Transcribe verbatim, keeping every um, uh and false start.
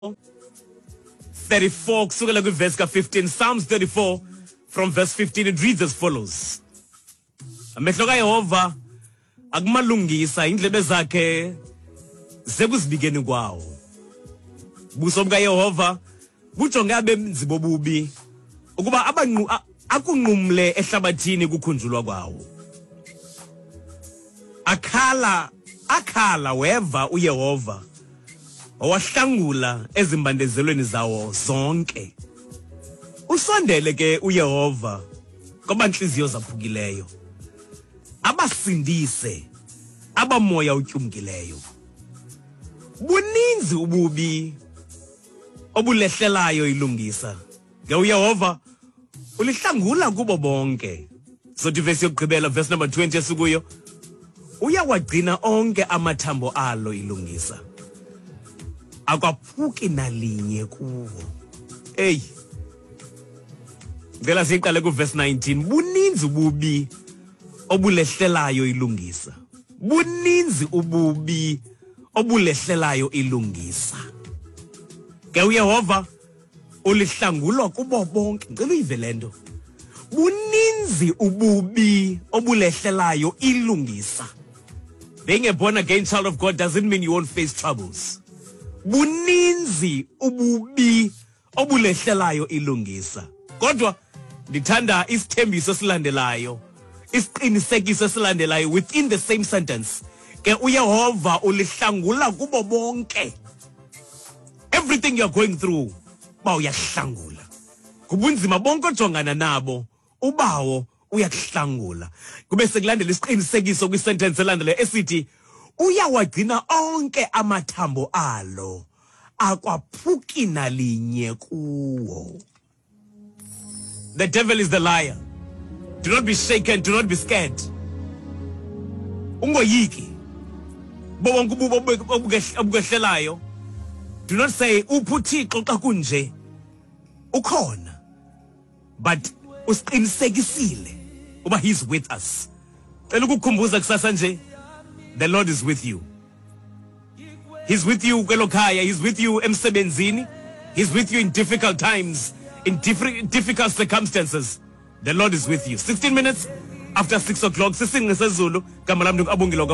thirty-four kusukela kwiverse ka fifteen. Psalms thirty-four from verse fifteen, it reads as follows. Amehlo kaYehova akumalungisa, indlebe zakhe sekuzibikeni kwawo. Buso bukaYehova bujonge abenzi bobubi ukuba abanqu akunqumle ehlabathini kukhunjulwa kwawo. Akhala akhala weva uYehova owahlangula ezimbandezelweni zawo zonke. Usondele ke uYehova kwabanhliziyo zaphukileyo, abasindise abamoya utyumkileyo. Buninzi ububi obulehlelayo ilungisa, ke uYehova ulihlangula kubo bonke. So verse yokugqibela, verse number twenty esikuyo, uyawagcina onke amathambo alo ilungisa, akwaphuki nalinye kuwo. Hey, ngela siqale ku verse nineteen. Buninzi ububi obulehlelayo ilungisa, buninzi ububi obulehlelayo ilungisa, ke uYehova ulihlangulwa kubo bonke. Ngicela uyive lento, buninzi ububi obulehlelayo ilungisa. Being a born again child of God doesn't mean you won't face troubles. Buninzi ububi obulehlelayo ilungisa, kodwa ndithanda isithembiso silandelayo, isiqinisekiso silandelayo within the same sentence. Ke uYehova ulihlangula kubo bonke. Everything you're going through, ba uyahlangula. Kubunzima bonke ojongana nabo, ubawo uyakuhlangula. Kube sekulandela isiqinisekiso kwisentence elandelayo esithi uyawagcina onke amathambo alo, akwaphuki nalinye kuwo. The devil is the liar. Do not be shaken, do not be scared. Ungoyiki. Bo wonke ububi obukehlelayo. Do not say uPhuthixo xa kunje. Ukhona. But usiqinisekisile uba he's with us. Cela ukukhumbuza kusasa nje, the Lord is with you. He's with you kwelokhaya, he's with you emsebenzini, he's with you in difficult times, in different difficult circumstances. The Lord is with you. sixteen minutes after six o'clock, sisingce sezulu, gama lami abongile.